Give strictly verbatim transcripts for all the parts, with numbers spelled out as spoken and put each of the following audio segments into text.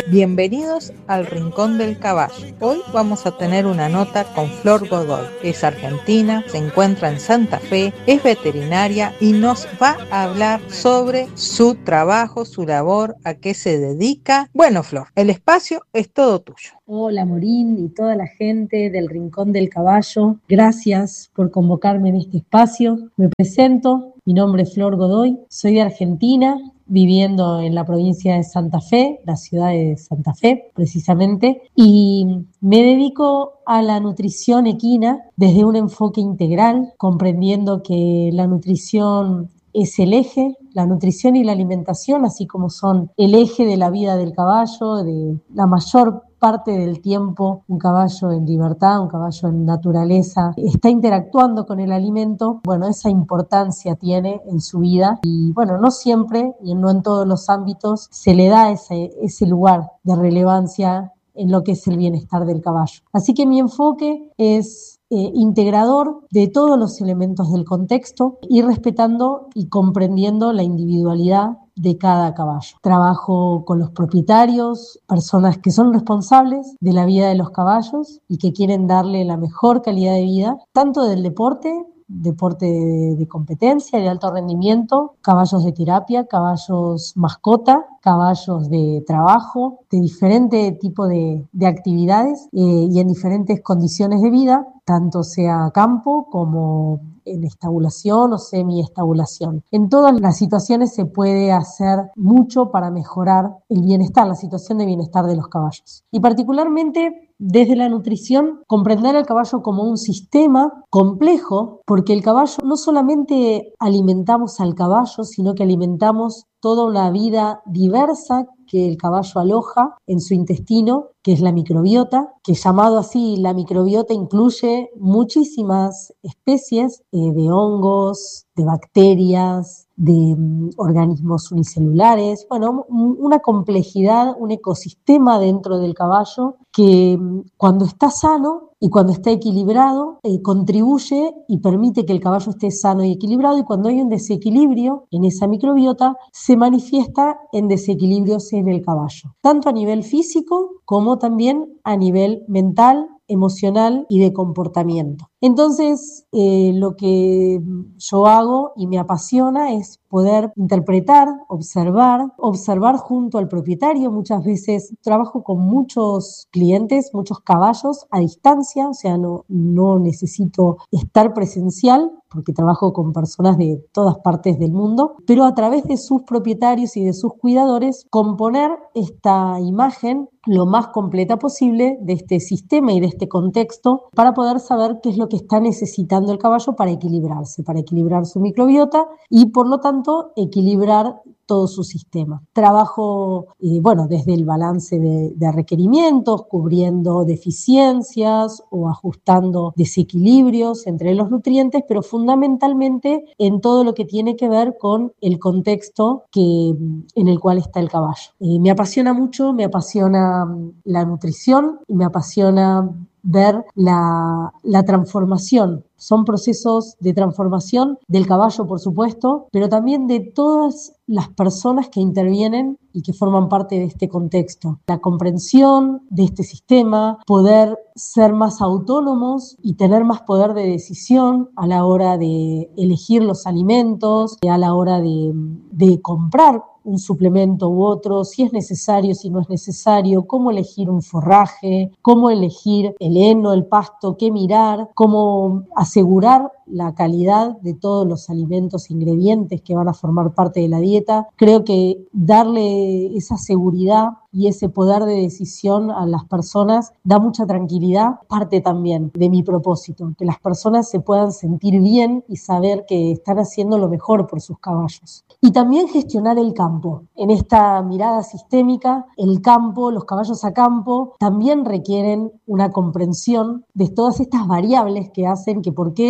Bienvenidos al Rincón del Caballo. Hoy vamos a tener una nota con Flor Godoy. Es argentina, se encuentra en Santa Fe, es veterinaria y nos va a hablar sobre su trabajo, su labor, a qué se dedica. Bueno, Flor, el espacio es todo tuyo. Hola Morín y toda la gente del Rincón del Caballo, gracias por convocarme en este espacio. Me presento, mi nombre es Flor Godoy, soy de Argentina, viviendo en la provincia de Santa Fe, la ciudad de Santa Fe precisamente, y me dedico a la nutrición equina desde un enfoque integral, comprendiendo que la nutrición es el eje, la nutrición y la alimentación, así como son el eje de la vida del caballo, de la mayor parte del tiempo un caballo en libertad, un caballo en naturaleza, está interactuando con el alimento. Bueno, esa importancia tiene en su vida y bueno, no siempre y no en todos los ámbitos se le da ese, ese lugar de relevancia en lo que es el bienestar del caballo. Así que mi enfoque es Eh, integrador de todos los elementos del contexto y respetando y comprendiendo la individualidad de cada caballo. Trabajo con los propietarios, personas que son responsables de la vida de los caballos y que quieren darle la mejor calidad de vida, tanto del deporte, deporte de, de competencia, de alto rendimiento, caballos de terapia, caballos mascota, caballos de trabajo, de diferente tipo de, de actividades eh, y en diferentes condiciones de vida, tanto sea campo como en estabulación o semi-estabulación. En todas las situaciones se puede hacer mucho para mejorar el bienestar, la situación de bienestar de los caballos. Y particularmente desde la nutrición, comprender al caballo como un sistema complejo, porque el caballo no solamente alimentamos al caballo, sino que alimentamos toda una vida diversa que el caballo aloja en su intestino, que es la microbiota, que llamado así la microbiota incluye muchísimas especies eh, de hongos, de bacterias, de um, organismos unicelulares, bueno, una complejidad, un ecosistema dentro del caballo que um, cuando está sano y cuando está equilibrado eh, contribuye y permite que el caballo esté sano y equilibrado, y cuando hay un desequilibrio en esa microbiota se manifiesta en desequilibrios en el caballo, tanto a nivel físico como también a nivel mental, emocional y de comportamiento. Entonces, eh, lo que yo hago y me apasiona es poder interpretar, observar, observar junto al propietario. Muchas veces trabajo con muchos clientes, muchos caballos a distancia, o sea, no, no necesito estar presencial porque trabajo con personas de todas partes del mundo, pero a través de sus propietarios y de sus cuidadores, componer esta imagen lo más completa posible de este sistema y de este contexto para poder saber qué es lo que está necesitando el caballo para equilibrarse, para equilibrar su microbiota y por lo tanto equilibrar todo su sistema. Trabajo, eh, bueno, desde el balance de, de requerimientos, cubriendo deficiencias o ajustando desequilibrios entre los nutrientes, pero fundamentalmente en todo lo que tiene que ver con el contexto que, en el cual está el caballo. Eh, me apasiona mucho, me apasiona la nutrición y me apasiona ver la, la transformación. Son procesos de transformación del caballo, por supuesto, pero también de todas las personas que intervienen y que forman parte de este contexto. La comprensión de este sistema, poder ser más autónomos y tener más poder de decisión a la hora de elegir los alimentos, a la hora de, de comprar un suplemento u otro, si es necesario, si no es necesario, cómo elegir un forraje, cómo elegir el heno, el pasto, qué mirar, cómo asegurar la calidad de todos los alimentos e ingredientes que van a formar parte de la dieta. Creo que darle esa seguridad y ese poder de decisión a las personas da mucha tranquilidad, parte también de mi propósito, que las personas se puedan sentir bien y saber que están haciendo lo mejor por sus caballos. Y también gestionar el campo. En esta mirada sistémica, el campo, los caballos a campo, también requieren una comprensión de todas estas variables que hacen que por qué un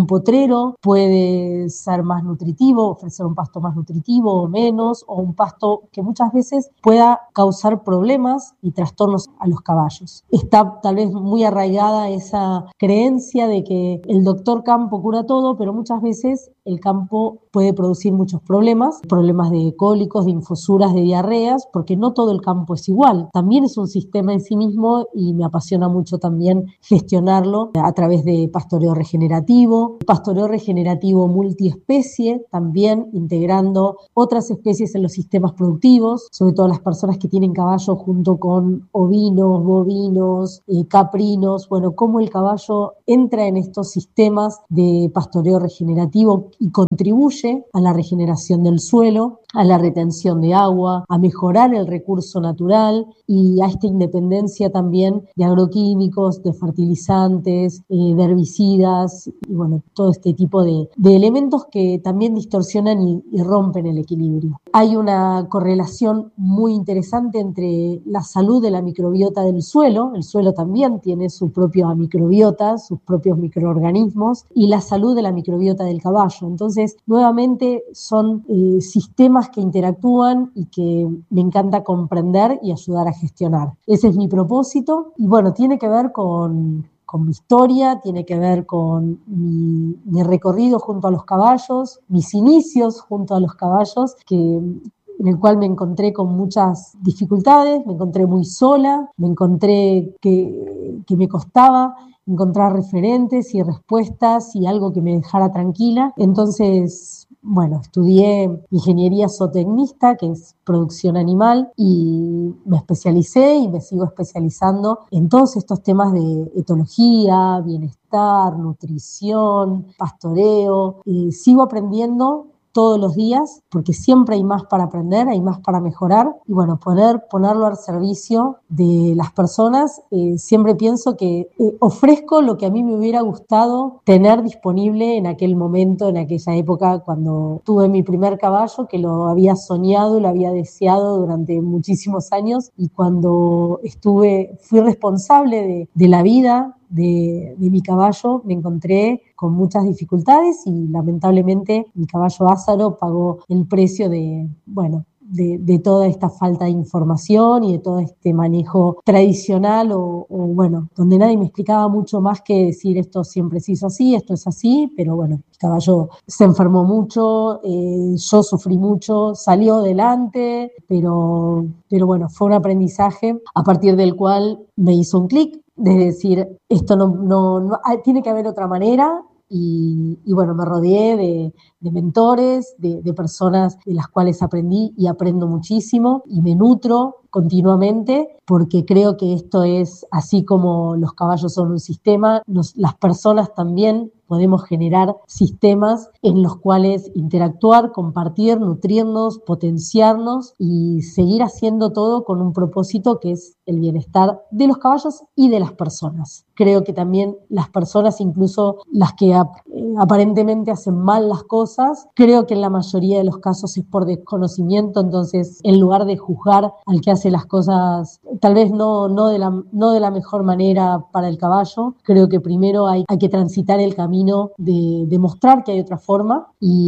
potrero puede ser más nutritivo, ofrecer un pasto más nutritivo o menos, o un pasto que muchas veces pueda causar problemas y trastornos a los caballos. Está tal vez muy arraigada esa creencia de que el doctor campo cura todo, pero muchas veces el campo puede producir muchos problemas, problemas de cólicos, de infosuras, de diarreas, porque no todo el campo es igual. También es un sistema en sí mismo y me apasiona mucho también gestionarlo a través de pastoreo regenerativo, pastoreo regenerativo multiespecie, también integrando otras especies en los sistemas productivos, sobre todo las personas que tienen caballo junto con ovinos, bovinos, eh, caprinos, bueno, cómo el caballo entra en estos sistemas de pastoreo regenerativo y contribuye a la regeneración del suelo, a la retención de agua, a mejorar el recurso natural y a esta independencia también de agroquímicos, de fertilizantes, eh, de herbicidas y bueno, todo este tipo de, de elementos que también distorsionan y, y rompen el equilibrio. Hay una correlación muy interesante entre la salud de la microbiota del suelo, el suelo también tiene su propia microbiota, sus propios microorganismos, y la salud de la microbiota del caballo. Entonces, nuevamente son eh, sistemas que interactúan y que me encanta comprender y ayudar a gestionar. Ese es mi propósito y bueno, tiene que ver con... con mi historia, tiene que ver con mi, mi recorrido junto a los caballos, mis inicios junto a los caballos, que, en el cual me encontré con muchas dificultades, me encontré muy sola, me encontré que, que me costaba encontrar referentes y respuestas y algo que me dejara tranquila. Entonces, bueno, estudié ingeniería zootecnista, que es producción animal, y me especialicé y me sigo especializando en todos estos temas de etología, bienestar, nutrición, pastoreo. Y sigo aprendiendo todos los días, porque siempre hay más para aprender, hay más para mejorar, y bueno, poder ponerlo al servicio de las personas. Eh, siempre pienso que eh, ofrezco lo que a mí me hubiera gustado tener disponible en aquel momento, en aquella época, cuando tuve mi primer caballo, que lo había soñado, lo había deseado durante muchísimos años, y cuando estuve, fui responsable de, de la vida De, de mi caballo, me encontré con muchas dificultades y lamentablemente mi caballo Ázaro pagó el precio de, bueno, de, de toda esta falta de información y de todo este manejo tradicional o, o bueno, donde nadie me explicaba mucho más que decir esto siempre se hizo así, esto es así, pero bueno, mi caballo se enfermó mucho, eh, yo sufrí mucho, salió adelante, pero, pero bueno, fue un aprendizaje a partir del cual me hizo un clic, de decir, esto no, no, no, tiene que haber otra manera y, y bueno, me rodeé de, de mentores, de, de personas de las cuales aprendí y aprendo muchísimo y me nutro continuamente porque creo que esto es, así como los caballos son un sistema, nos, las personas también podemos generar sistemas en los cuales interactuar, compartir, nutrirnos, potenciarnos y seguir haciendo todo con un propósito que es el bienestar de los caballos y de las personas. Creo que también las personas, incluso las que ap- aparentemente hacen mal las cosas, creo que en la mayoría de los casos es por desconocimiento, entonces en lugar de juzgar al que hace las cosas tal vez no, no, de, la, no de la mejor manera para el caballo, creo que primero hay, hay que transitar el camino de, de mostrar que hay otra forma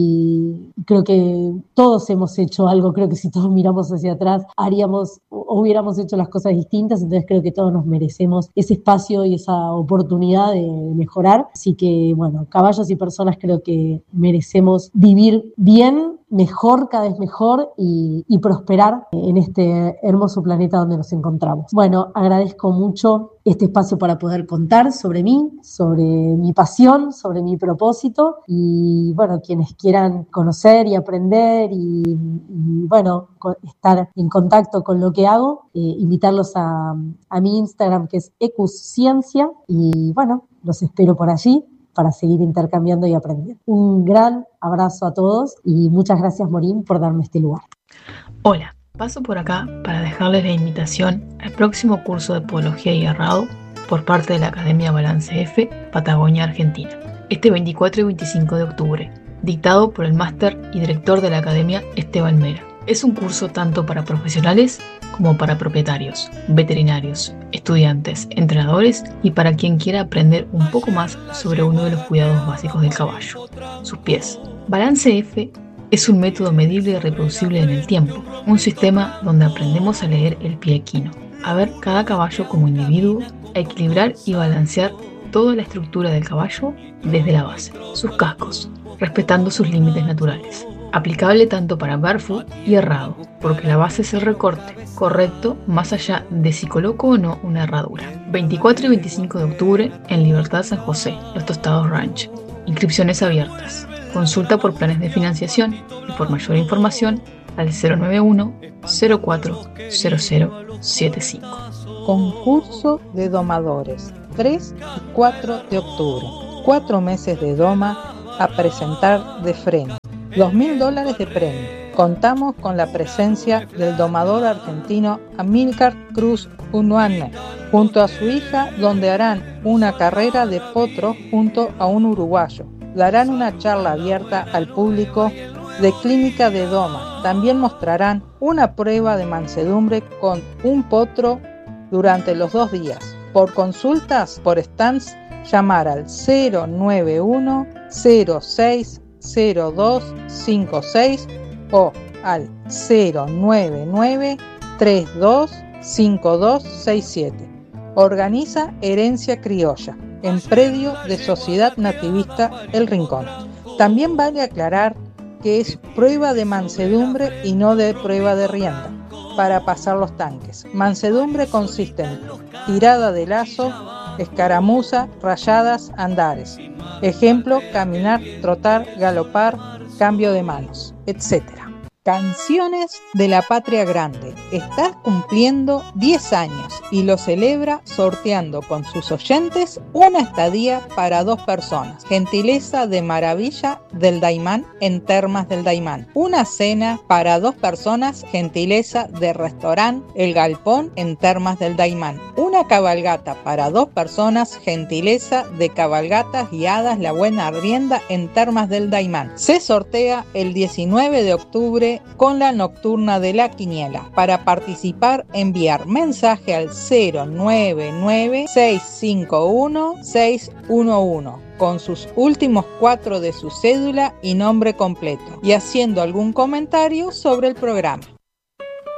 y creo que todos hemos hecho algo, creo que si todos miramos hacia atrás haríamos o hubiéramos hecho las cosas distintas, entonces creo que todos nos merecemos ese espacio y esa oportunidad de mejorar, así que bueno, caballos y personas creo que merecemos vivir bien, mejor, cada vez mejor y, y prosperar en este hermoso planeta donde nos encontramos. Bueno, agradezco mucho este espacio para poder contar sobre mí, sobre mi pasión, sobre mi propósito y bueno, quienes quieran conocer y aprender y, y bueno, estar en contacto con lo que hago, eh, invitarlos a, a mi Instagram que es ecusciencia y bueno, los espero por allí para seguir intercambiando y aprendiendo. Un gran abrazo a todos y muchas gracias, Morín, por darme este lugar. Hola, paso por acá para dejarles la invitación al próximo curso de Podología y Herrado por parte de la Academia Balance F, Patagonia, Argentina, este veinticuatro y veinticinco de octubre, dictado por el máster y director de la Academia, Esteban Mera. Es un curso tanto para profesionales como para propietarios, veterinarios, estudiantes, entrenadores y para quien quiera aprender un poco más sobre uno de los cuidados básicos del caballo, sus pies. Balance F es un método medible y reproducible en el tiempo, un sistema donde aprendemos a leer el pie equino, a ver cada caballo como individuo, a equilibrar y balancear toda la estructura del caballo desde la base, sus cascos, respetando sus límites naturales. Aplicable tanto para barefoot y errado, porque la base es el recorte correcto más allá de si coloco o no una herradura. veinticuatro y veinticinco de octubre en Libertad San José, Los Tostados Ranch. Inscripciones abiertas. Consulta por planes de financiación y por mayor información al cero nueve uno, cero cuatro, cero cero siete cinco. Concurso de domadores, tres y cuatro de octubre. Cuatro meses de doma a presentar de freno. Dos mil dólares de premio. Contamos con la presencia del domador argentino Amílcar Cruz Unanue, junto a su hija, donde harán una carrera de potro junto a un uruguayo. Darán una charla abierta al público de clínica de doma. También mostrarán una prueba de mansedumbre con un potro durante los dos días. Por consultas por stands, llamar al cero nueve uno, cero seis, cero dos cinco seis o al cero nueve nueve, tres dos cinco dos seis siete. Organiza Herencia Criolla, en predio de Sociedad Nativista El Rincón. También vale aclarar que es prueba de mansedumbre y no de prueba de rienda para pasar los tanques. Mansedumbre consiste en tirada de lazo, escaramuza, rayadas, andares. Ejemplo, caminar, trotar, galopar, cambio de manos, etcétera. Canciones de la Patria Grande. Está cumpliendo diez años y lo celebra sorteando con sus oyentes una estadía para dos personas. Gentileza de Maravilla del Daimán en Termas del Daimán. Una cena para dos personas. Gentileza de Restaurant El Galpón en Termas del Daimán. Una cabalgata para dos personas. Gentileza de Cabalgatas Guiadas La Buena Arrienda en Termas del Daimán. Se sortea el diecinueve de octubre con la nocturna de la quiniela. Para participar, enviar mensaje al cero nueve nueve, seis cinco uno, seis uno uno con sus últimos cuatro de su cédula y nombre completo, y haciendo algún comentario sobre el programa.